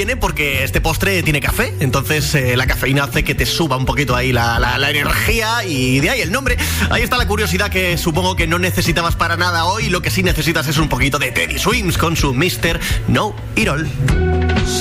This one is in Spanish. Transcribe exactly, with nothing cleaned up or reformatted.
viene porque este postre tiene café, entonces eh, la cafeína hace que te suba un poquito ahí la, la, la energía y de ahí el nombre. Ahí está la curiosidad que supongo que no necesitabas para nada hoy. Lo que sí necesitas es un poquito de Teddy Swims con su mister No It All.